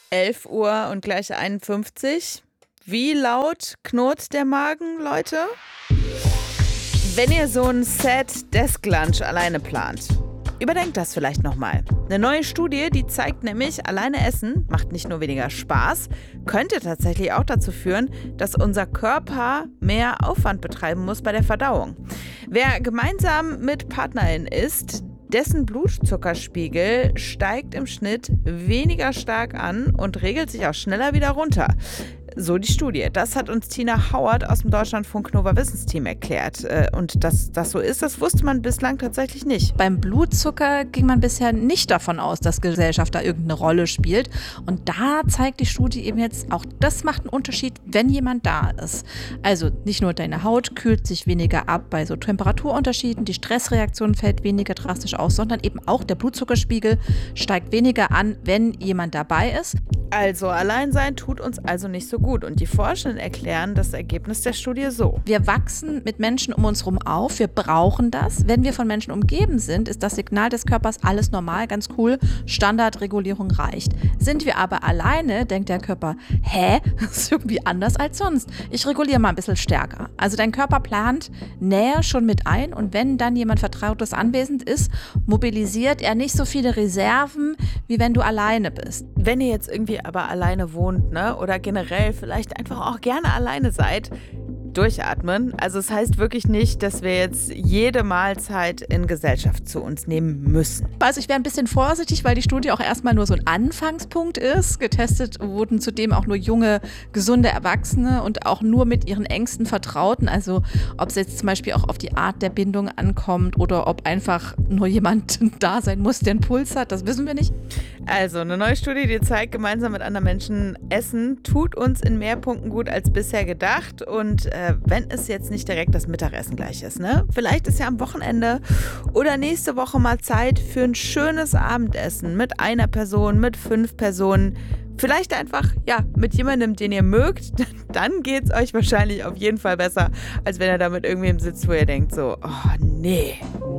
11 Uhr und gleich 51. Wie laut knurrt der Magen, Leute? Wenn ihr so ein Sad Desk Lunch alleine plant, überdenkt das vielleicht nochmal. Eine neue Studie, die zeigt nämlich, alleine essen macht nicht nur weniger Spaß, könnte tatsächlich auch dazu führen, dass unser Körper mehr Aufwand betreiben muss bei der Verdauung. Wer gemeinsam mit PartnerInnen isst, dessen Blutzuckerspiegel steigt im Schnitt weniger stark an und regelt sich auch schneller wieder runter. So die Studie. Das hat uns Tina Howard aus dem Deutschlandfunk Nova Wissensteam erklärt. Und dass das so ist, das wusste man bislang tatsächlich nicht. Beim Blutzucker ging man bisher nicht davon aus, dass Gesellschaft da irgendeine Rolle spielt. Und da zeigt die Studie eben jetzt, auch das macht einen Unterschied, wenn jemand da ist. Also nicht nur deine Haut kühlt sich weniger ab bei so Temperaturunterschieden, die Stressreaktion fällt weniger drastisch aus, sondern eben auch der Blutzuckerspiegel steigt weniger an, wenn jemand dabei ist. Also allein sein tut uns also nicht so gut. Und die Forschenden erklären das Ergebnis der Studie so. Wir wachsen mit Menschen um uns herum auf, wir brauchen das. Wenn wir von Menschen umgeben sind, ist das Signal des Körpers alles normal, ganz cool, Standardregulierung reicht. Sind wir aber alleine, denkt der Körper, das ist irgendwie anders als sonst. Ich reguliere mal ein bisschen stärker. Also dein Körper plant Nähe schon mit ein und wenn dann jemand Vertrautes anwesend ist, mobilisiert er nicht so viele Reserven, wie wenn du alleine bist. Wenn ihr jetzt irgendwie aber alleine wohnt, ne, oder generell vielleicht einfach auch gerne alleine seid, durchatmen. Also es heißt wirklich nicht, dass wir jetzt jede Mahlzeit in Gesellschaft zu uns nehmen müssen. Also ich wäre ein bisschen vorsichtig, weil die Studie auch erstmal nur so ein Anfangspunkt ist. Getestet wurden zudem auch nur junge, gesunde Erwachsene und auch nur mit ihren engsten Vertrauten. Also ob es jetzt zum Beispiel auch auf die Art der Bindung ankommt oder ob einfach nur jemand da sein muss, der einen Puls hat, das wissen wir nicht. Also eine neue Studie, die zeigt, gemeinsam mit anderen Menschen essen tut uns in mehr Punkten gut als bisher gedacht. Und wenn es jetzt nicht direkt das Mittagessen gleich ist, ne? Vielleicht ist ja am Wochenende oder nächste Woche mal Zeit für ein schönes Abendessen mit einer Person, mit 5 Personen. Vielleicht einfach, mit jemandem, den ihr mögt, dann geht es euch wahrscheinlich auf jeden Fall besser, als wenn ihr da mit irgendwem sitzt, wo ihr denkt so, oh nee.